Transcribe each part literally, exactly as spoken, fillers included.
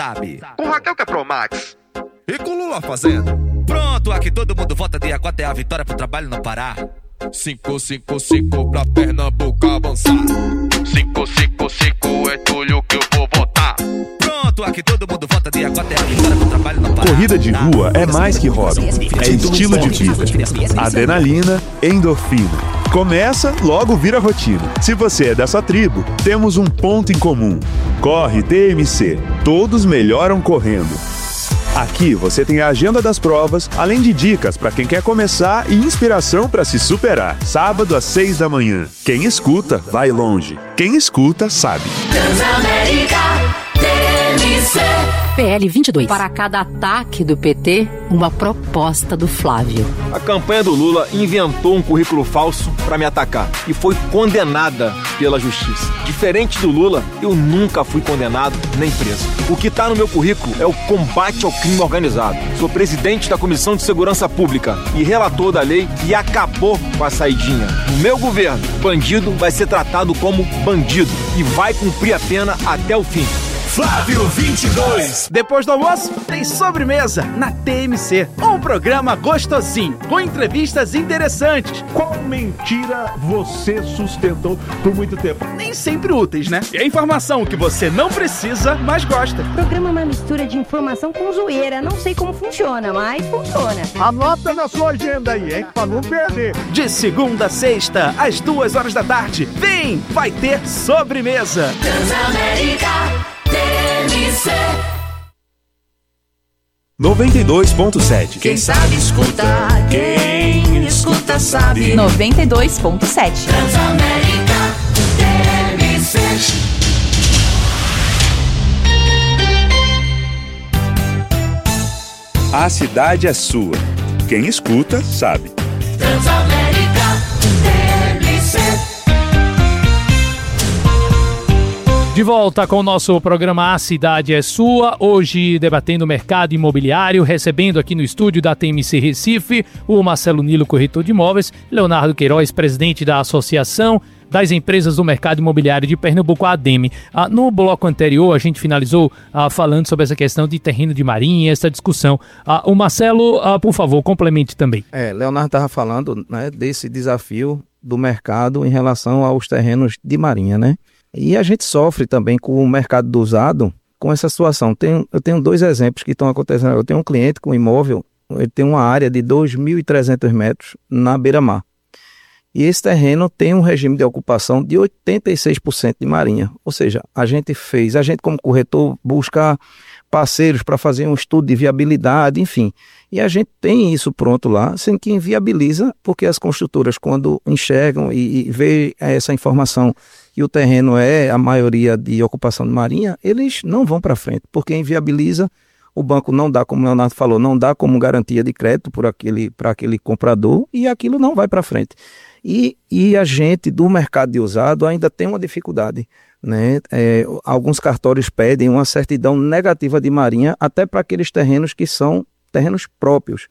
sabe. Com Raquel que é Pro Max. E com Lula fazendo. Pronto, aqui todo mundo vota, dia quatro é a vitória pro trabalho não parar. cinco cinco cinco pra Pernambuco avançar. cinco cinco cinco é Túlio que eu vou votar. Pronto, aqui todo mundo vota, dia quatro é a vitória pro trabalho não parar. Corrida de rua é mais que hobby, é estilo de vida. Adrenalina, endorfina. Começa, logo vira rotina. Se você é dessa tribo, temos um ponto em comum. Corre T M C. Todos melhoram correndo. Aqui você tem a agenda das provas, além de dicas para quem quer começar e inspiração para se superar. Sábado às seis da manhã. Quem escuta, vai longe. Quem escuta, sabe. Transamérica T M C. P L vinte e dois. Para cada ataque do P T, uma proposta do Flávio. A campanha do Lula inventou um currículo falso para me atacar e foi condenada pela justiça. Diferente do Lula, eu nunca fui condenado nem preso. O que está no meu currículo é o combate ao crime organizado. Sou presidente da Comissão de Segurança Pública e relator da lei que acabou com a saidinha. No meu governo, bandido vai ser tratado como bandido e vai cumprir a pena até o fim. Flávio vinte e dois. Depois do almoço, tem sobremesa na T M C. Um programa gostosinho, com entrevistas interessantes. Qual mentira você sustentou por muito tempo? Nem sempre úteis, né? E a informação que você não precisa, mas gosta. O programa é uma mistura de informação com zoeira. Não sei como funciona, mas funciona. Anota na sua agenda aí, hein? Pra não perder. De segunda a sexta, às duas horas da tarde. Vem, vai ter sobremesa. Transamérica T M C. noventa e dois ponto sete. Quem sabe escuta, quem escuta sabe. noventa e dois ponto sete. Transamérica T M C. A cidade é sua. Quem escuta, sabe. Transamérica T M C. De volta com o nosso programa A Cidade é Sua, hoje debatendo o mercado imobiliário, recebendo aqui no estúdio da T M C Recife o Marcelo Nilo, corretor de imóveis, Leonardo Queiroz, presidente da Associação das Empresas do Mercado Imobiliário de Pernambuco, a ADEME. Ah, no bloco anterior, a gente finalizou ah, falando sobre essa questão de terreno de marinha, essa discussão. Ah, o Marcelo, ah, por favor, complemente também. É, Leonardo estava falando, né, desse desafio do mercado em relação aos terrenos de marinha, né? E a gente sofre também com o mercado do usado, com essa situação. Tem, eu tenho dois exemplos que estão acontecendo. Eu tenho um cliente com um imóvel, ele tem uma área de dois mil e trezentos metros na beira-mar. E esse terreno tem um regime de ocupação de oitenta e seis por cento de marinha. Ou seja, a gente fez, a gente como corretor busca parceiros para fazer um estudo de viabilidade, enfim. E a gente tem isso pronto lá, sendo que inviabiliza, porque as construtoras, quando enxergam e, e vê essa informação que o terreno é a maioria de ocupação de marinha, eles não vão para frente, porque inviabiliza, o banco não dá, como o Leonardo falou, não dá como garantia de crédito por aquele, para aquele comprador, e aquilo não vai para frente. E, e a gente do mercado de usado ainda tem uma dificuldade, né? É, alguns cartórios pedem uma certidão negativa de marinha até para aqueles terrenos que são terrenos próprios.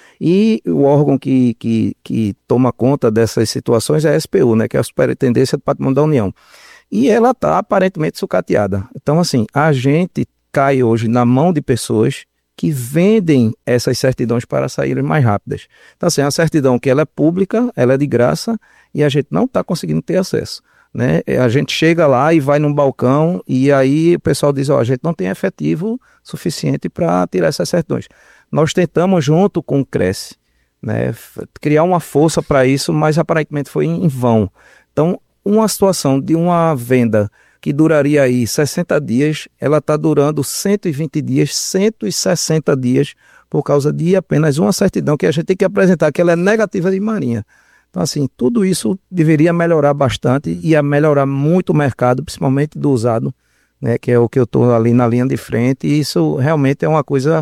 E o órgão que, que, que toma conta dessas situações é a S P U, né, que é a Superintendência do Patrimônio da União. E ela está aparentemente sucateada. Então, assim, a gente cai hoje na mão de pessoas que vendem essas certidões para saírem mais rápidas. Então, assim, a certidão que ela é pública, ela é de graça e a gente não está conseguindo ter acesso, né? A gente chega lá e vai num balcão e aí o pessoal diz, ó, a gente não tem efetivo suficiente para tirar essas certidões. Nós tentamos, junto com o Cresce, né, criar uma força para isso, mas aparentemente foi em vão. Então, uma situação de uma venda que duraria aí sessenta dias, ela está durando cento e vinte dias, cento e sessenta dias, por causa de apenas uma certidão que a gente tem que apresentar, que ela é negativa de marinha. Então, assim, tudo isso deveria melhorar bastante e ia melhorar muito o mercado, principalmente do usado, né, que é o que eu estou ali na linha de frente, e isso realmente é uma coisa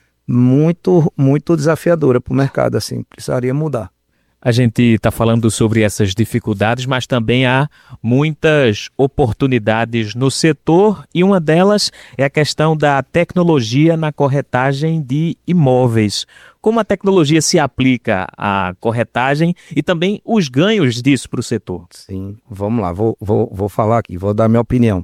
muito, muito desafiadora para o mercado, assim, precisaria mudar. A gente está falando sobre essas dificuldades, mas também há muitas oportunidades no setor e uma delas é a questão da tecnologia na corretagem de imóveis. Como a tecnologia se aplica à corretagem e também os ganhos disso para o setor? Sim, vamos lá, vou, vou, vou falar aqui, vou dar minha opinião.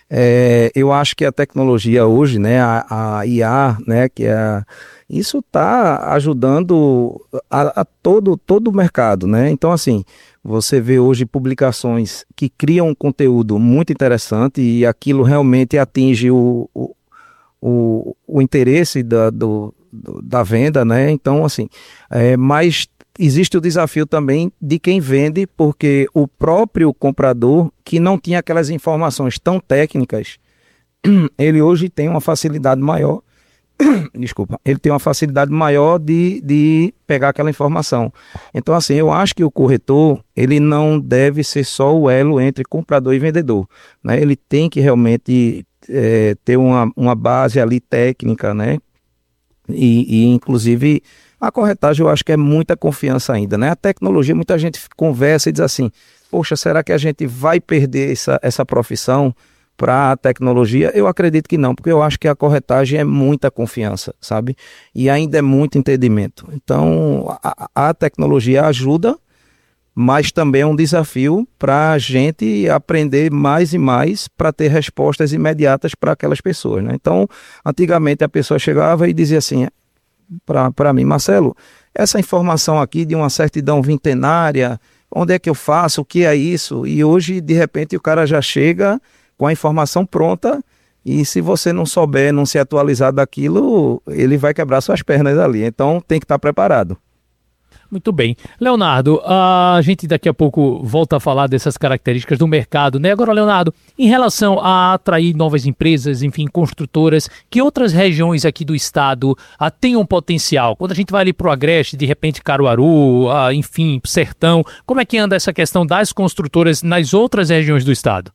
É, eu acho que a tecnologia hoje, né, a, a I A, né, que é a, isso está ajudando a, a todo, todo o mercado, né? Então, assim, você vê hoje publicações que criam um conteúdo muito interessante e aquilo realmente atinge o, o, o, o interesse da, do, do, da venda, né? Então, assim, é, mas existe o desafio também de quem vende, porque o próprio comprador, que não tinha aquelas informações tão técnicas, ele hoje tem uma facilidade maior, desculpa, ele tem uma facilidade maior de, de pegar aquela informação. Então, assim, eu acho que o corretor, ele não deve ser só o elo entre comprador e vendedor, né? Ele tem que realmente é, ter uma, uma base ali técnica, né? E, e inclusive... A corretagem eu acho que é muita confiança ainda, né? A tecnologia, muita gente conversa e diz assim, poxa, será que a gente vai perder essa, essa profissão para a tecnologia? Eu acredito que não, porque eu acho que a corretagem é muita confiança, sabe? E ainda é muito entendimento. Então, a, a tecnologia ajuda, mas também é um desafio para a gente aprender mais e mais para ter respostas imediatas para aquelas pessoas, né? Então, antigamente a pessoa chegava e dizia assim... para mim, Marcelo, essa informação aqui de uma certidão vintenária, onde é que eu faço, o que é isso? E hoje, de repente, o cara já chega com a informação pronta e se você não souber, não se atualizar daquilo, ele vai quebrar suas pernas ali. Então, tem que estar preparado. Muito bem. Leonardo, a gente daqui a pouco volta a falar dessas características do mercado, né? Agora, Leonardo, em relação a atrair novas empresas, enfim, construtoras, que outras regiões aqui do estado ah, tenham potencial? Quando a gente vai ali para o Agreste, de repente Caruaru, ah, enfim, Sertão, como é que anda essa questão das construtoras nas outras regiões do estado?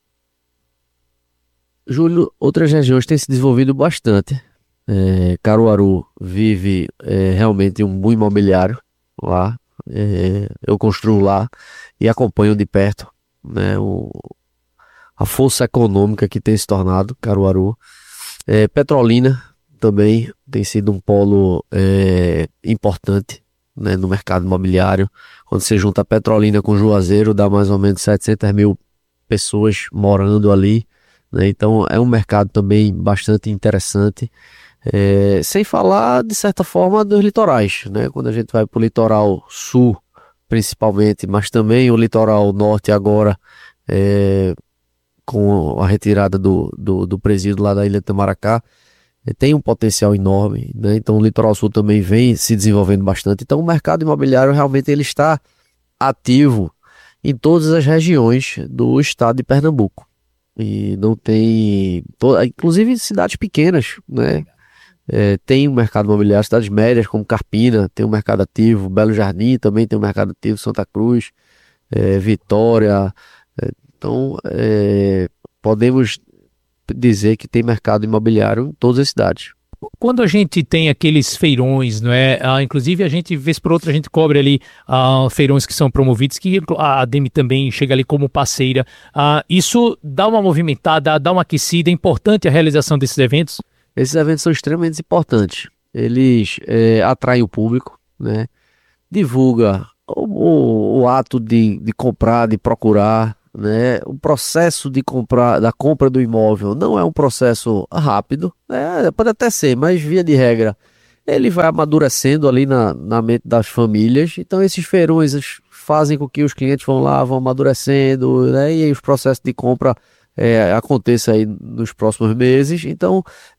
Júlio, outras regiões têm se desenvolvido bastante. É, Caruaru vive é, realmente um boom imobiliário. Lá, é, eu construo lá e acompanho de perto, né, o, a força econômica que tem se tornado Caruaru. É, Petrolina também tem sido um polo é, importante, né, no mercado imobiliário. Quando você junta a Petrolina com Juazeiro, dá mais ou menos setecentas mil pessoas morando ali, né, então é um mercado também bastante interessante. É, sem falar, de certa forma, dos litorais, né? Quando a gente vai para o litoral sul, principalmente, mas também o litoral norte agora, é, com a retirada do, do, do presídio lá da Ilha de Itamaracá, é, tem um potencial enorme, né? Então o litoral sul também vem se desenvolvendo bastante. Então o mercado imobiliário realmente ele está ativo em todas as regiões do estado de Pernambuco. E não tem, inclusive cidades pequenas, né? É, tem um mercado imobiliário, cidades médias como Carpina tem um mercado ativo, Belo Jardim também tem um mercado ativo, Santa Cruz, é, Vitória, é, então é, podemos dizer que tem mercado imobiliário em todas as cidades. Quando a gente tem aqueles feirões, não é? Ah, inclusive a gente, vez por outra, a gente cobre ali ah, feirões que são promovidos, que a ADEME também chega ali como parceira. Ah, isso dá uma movimentada, dá uma aquecida, é importante a realização desses eventos? Esses eventos são extremamente importantes. Eles é, atraem o público, né? Divulga o, o, o ato de, de comprar, de procurar, né? O processo de comprar, da compra do imóvel não é um processo rápido, né? Pode até ser, mas via de regra ele vai amadurecendo ali na, na mente das famílias. Então esses feirões fazem com que os clientes vão lá, vão amadurecendo, né? E aí os processos de compra É, aconteça aí nos próximos meses. Então,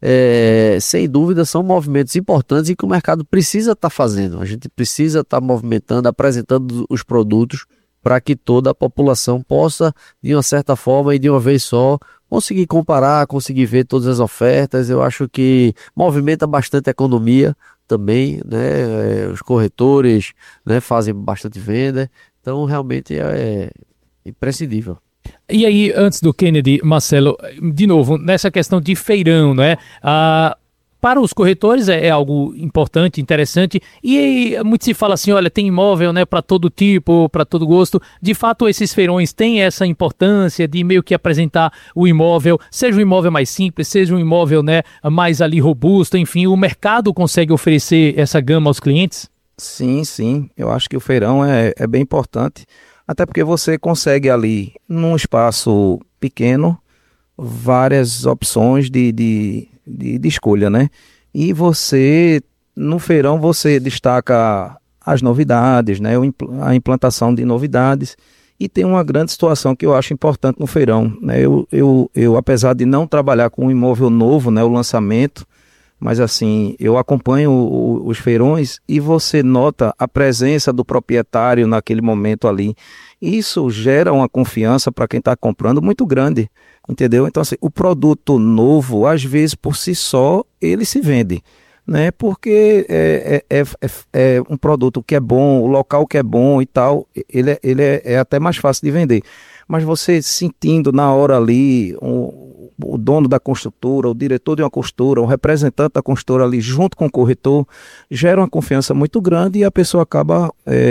é, sem dúvida, são movimentos importantes e que o mercado precisa estar tá fazendo. A gente precisa estar tá movimentando, apresentando os produtos para que toda a população possa, de uma certa forma e de uma vez só, conseguir comparar, conseguir ver todas as ofertas. Eu acho que movimenta bastante a economia também, né? É, os corretores, né, fazem bastante venda. Então, realmente é imprescindível. E aí, antes do Kennedy, Marcelo, de novo, nessa questão de feirão, não é? Ah, para os corretores é, é algo importante, interessante, e aí, muito se fala assim, olha, tem imóvel, né, para todo tipo, para todo gosto. De fato, esses feirões têm essa importância de meio que apresentar o imóvel, seja um imóvel mais simples, seja um imóvel, né, mais ali robusto, enfim, o mercado consegue oferecer essa gama aos clientes? Sim, sim, eu acho que o feirão é, é bem importante. Até porque você consegue ali, num espaço pequeno, várias opções de, de, de, de escolha, né? E você, no feirão, você destaca as novidades, né? A implantação de novidades. E tem uma grande situação que eu acho importante no feirão, né? Eu, eu, eu apesar de não trabalhar com um imóvel novo, né? O lançamento, mas assim, eu acompanho o, o, os feirões e você nota a presença do proprietário naquele momento ali. Isso gera uma confiança para quem está comprando muito grande, entendeu? Então assim, o produto novo, às vezes por si só, ele se vende, né? Porque é, é, é, é um produto que é bom, o local que é bom e tal, ele, é, ele é, é até mais fácil de vender. Mas você sentindo na hora ali, um, o dono da construtora, o diretor de uma construtora, o representante da construtora ali junto com o corretor, gera uma confiança muito grande e a pessoa acaba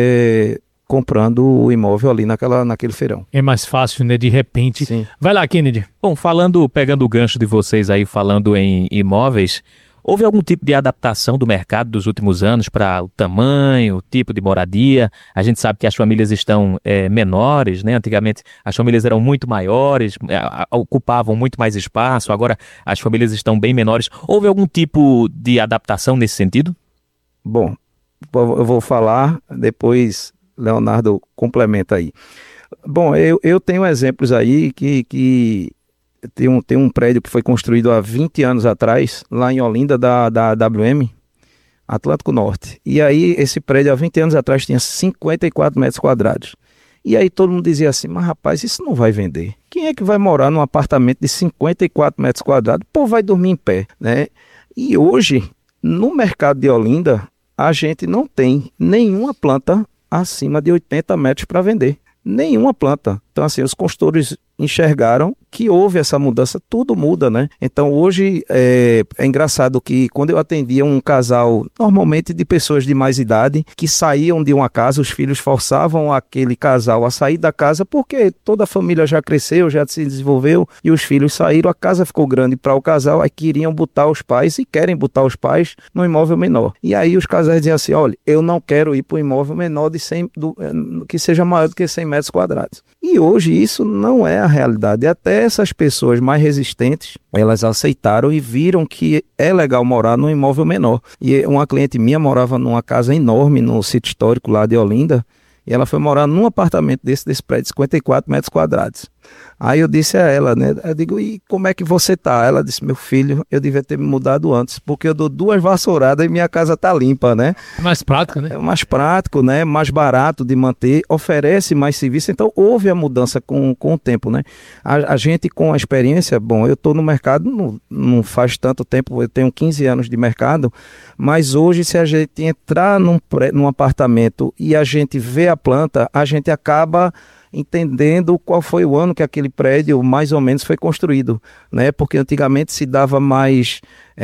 é, comprando o imóvel ali naquela, naquele feirão. É mais fácil, né? De repente. Sim. Vai lá, Kennedy. Bom, falando, pegando o gancho de vocês aí, falando em imóveis, houve algum tipo de adaptação do mercado dos últimos anos para o tamanho, o tipo de moradia? A gente sabe que as famílias estão é, menores, né? Antigamente as famílias eram muito maiores, é, ocupavam muito mais espaço, agora as famílias estão bem menores. Houve algum tipo de adaptação nesse sentido? Bom, eu vou falar, depois Leonardo complementa aí. Bom, eu, eu tenho exemplos aí que... que... Tem um, tem um prédio que foi construído há vinte anos atrás, lá em Olinda, da, da A W M, Atlântico Norte. E aí, esse prédio há vinte anos atrás tinha cinquenta e quatro metros quadrados. E aí todo mundo dizia assim, mas rapaz, isso não vai vender. Quem é que vai morar num apartamento de cinquenta e quatro metros quadrados? Pô, vai dormir em pé, né? E hoje, no mercado de Olinda, a gente não tem nenhuma planta acima de oitenta metros para vender. Nenhuma planta. Então, assim, os consultores enxergaram que houve essa mudança, tudo muda, né? Então, hoje, é, é engraçado que quando eu atendia um casal, normalmente de pessoas de mais idade, que saíam de uma casa, os filhos forçavam aquele casal a sair da casa, porque toda a família já cresceu, já se desenvolveu, e os filhos saíram, a casa ficou grande para o casal, aí queriam botar os pais, e querem botar os pais no imóvel menor. E aí os casais diziam assim, olha, eu não quero ir para um imóvel menor de cem, do, que seja maior do que cem metros quadrados. E hoje isso não é a realidade. Até essas pessoas mais resistentes, elas aceitaram e viram que é legal morar num imóvel menor. E uma cliente minha morava numa casa enorme no sítio histórico lá de Olinda, e ela foi morar num apartamento desse, desse prédio, cinquenta e quatro metros quadrados. Aí eu disse a ela, né, eu digo, e como é que você tá? Ela disse, meu filho, eu devia ter me mudado antes, porque eu dou duas vassouradas e minha casa tá limpa, né? Mais prático, né? É mais prático, né? Mais barato de manter, oferece mais serviço, então houve a mudança com, com o tempo, né? A, a gente com a experiência, bom, eu tô no mercado, não, não faz tanto tempo, eu tenho quinze anos de mercado, mas hoje se a gente entrar num, num apartamento e a gente vê a planta, a gente acaba entendendo qual foi o ano que aquele prédio mais ou menos foi construído, né? Porque antigamente se dava mais,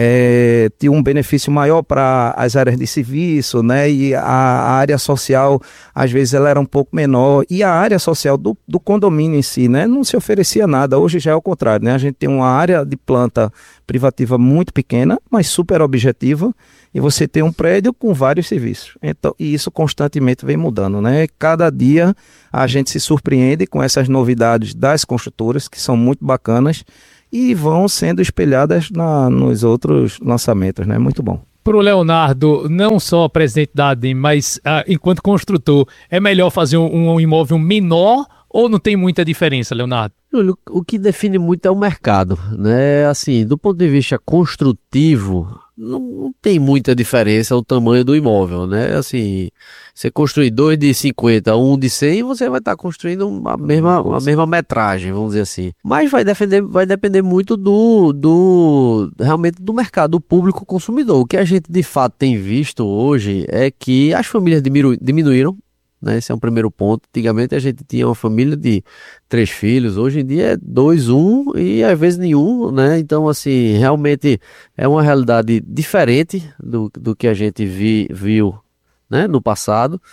é, tinha um benefício maior para as áreas de serviço, né? E a, a área social, às vezes ela era um pouco menor, e a área social do, do condomínio em si, né? Não se oferecia nada, hoje já é o contrário, né? A gente tem uma área de planta privativa muito pequena, mas super objetiva, e você tem um prédio com vários serviços. Então, e isso constantemente vem mudando, né? Cada dia a gente se surpreende com essas novidades das construtoras, que são muito bacanas, e vão sendo espelhadas na, nos outros lançamentos, né? Muito bom. Para o Leonardo, não só presidente da A D E M, mas ah, enquanto construtor, é melhor fazer um, um imóvel menor ou não tem muita diferença, Leonardo? Júlio, o que define muito é o mercado, né? Assim, do ponto de vista construtivo, não, não tem muita diferença o tamanho do imóvel, né? Assim, você construir dois de cinquenta, um de cem, você vai estar construindo a mesma, a mesma metragem, vamos dizer assim. Mas vai depender, vai depender muito do, do, realmente do mercado, do público consumidor. O que a gente de fato tem visto hoje é que as famílias diminu, diminuíram, né? Esse é um primeiro ponto. Antigamente a gente tinha uma família de três filhos, hoje em dia é dois, um e às vezes nenhum, né? Então, assim, realmente é uma realidade diferente do, do que a gente vi, viu, né, no passado.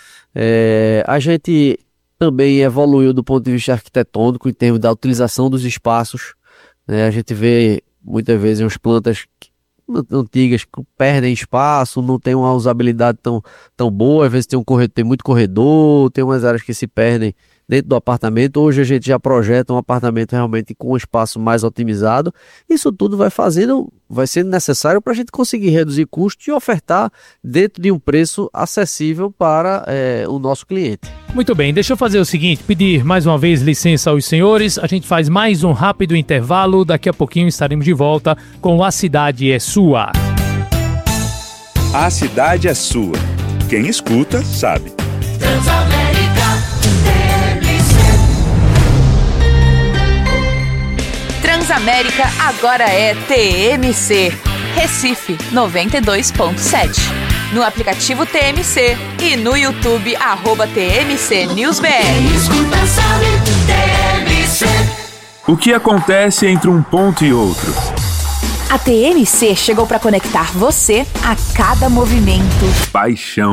É, a gente também evoluiu do ponto de vista arquitetônico em termos da utilização dos espaços, né? A gente vê muitas vezes umas plantas antigas que perdem espaço, não tem uma usabilidade tão, tão boa, às vezes tem, um corredor, tem muito corredor, tem umas áreas que se perdem dentro do apartamento. Hoje a gente já projeta um apartamento realmente com um espaço mais otimizado. Isso tudo vai fazendo, vai sendo necessário para a gente conseguir reduzir custos e ofertar dentro de um preço acessível para é, o nosso cliente. Muito bem, deixa eu fazer o seguinte, pedir mais uma vez licença aos senhores, a gente faz mais um rápido intervalo, daqui a pouquinho estaremos de volta com A Cidade é Sua. A cidade é sua. Quem escuta, sabe. Transamérica T M C. Transamérica agora é T M C. Recife noventa e dois ponto sete. No aplicativo T M C e no YouTube, arroba T M C News B R. Quem escuta sabe, T M C. O que acontece entre um ponto e outro? A T M C chegou para conectar você a cada movimento. Paixão.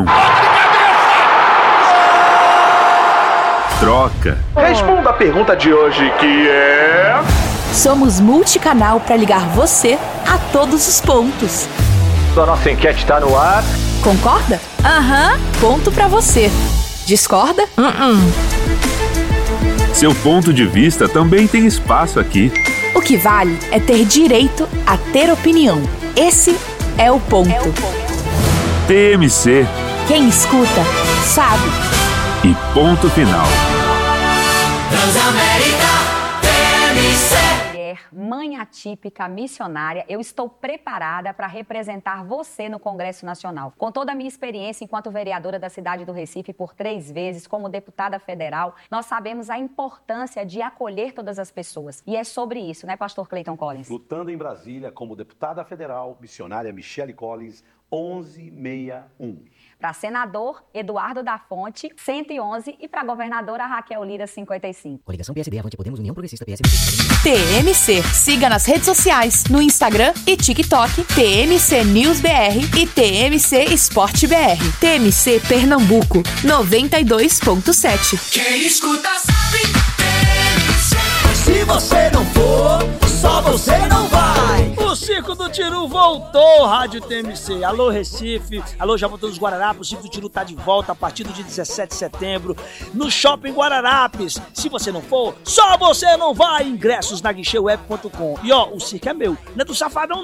Troca. Responda a pergunta de hoje, que é... Somos multicanal para ligar você a todos os pontos. A nossa enquete está no ar. Concorda? Aham, ponto pra você. Discorda? Uh-uh. Seu ponto de vista também tem espaço aqui. O que vale é ter direito a ter opinião. Esse é o ponto. É o ponto. T M C. Quem escuta, sabe. E ponto final. Transamérica T M C. Mãe atípica, missionária, eu estou preparada para representar você no Congresso Nacional. Com toda a minha experiência enquanto vereadora da cidade do Recife por três vezes, como deputada federal, nós sabemos a importância de acolher todas as pessoas. E é sobre isso, né, pastor Clayton Collins? Lutando em Brasília como deputada federal, missionária Michele Collins, onze sessenta e um. Para senador, Eduardo da Fonte, cento e onze, e para governadora, Raquel Lira, cinquenta e cinco. Coligação P S D, Avante Podemos, União Progressista, P S D. T M C. Siga nas redes sociais, no Instagram e TikTok, T M C News B R e T M C Esporte B R. T M C Pernambuco, noventa e dois ponto sete. Quem escuta sabe, T M C. Se você não for, só você não vai. O Circo do Tiru voltou, Rádio T M C. Alô, Recife. Alô, Jaboatão dos Guararapes. O Circo do Tiru tá de volta a partir do dia dezessete de setembro no Shopping Guararapes. Se você não for, só você não vai. Ingressos na guichê web ponto com. E ó, o circo é meu, não é do Safadão